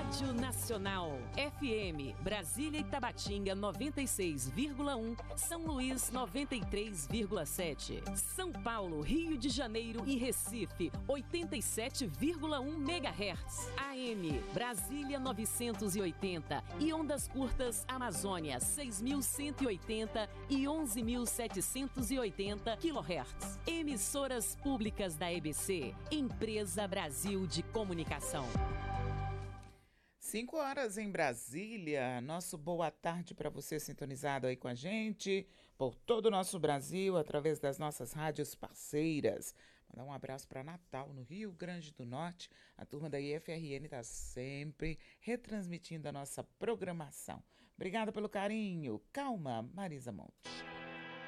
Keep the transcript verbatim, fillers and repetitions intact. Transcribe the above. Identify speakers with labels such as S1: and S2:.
S1: Rádio Nacional. F M, Brasília e Tabatinga noventa e seis vírgula um, São Luís noventa e três vírgula sete, São Paulo, Rio de Janeiro e Recife oitenta e sete vírgula um megahertz. A M, Brasília novecentos e oitenta e ondas curtas Amazônia seis mil cento e oitenta e onze mil setecentos e oitenta quilohertz. Emissoras públicas da E B C, Empresa Brasil de Comunicação.
S2: Cinco horas em Brasília. Nosso boa tarde para você sintonizado aí com a gente por todo o nosso Brasil, através das nossas rádios parceiras. Mandar um abraço para Natal, no Rio Grande do Norte. A turma da I F R N está sempre retransmitindo a nossa programação. Obrigada pelo carinho. Calma, Marisa Monte.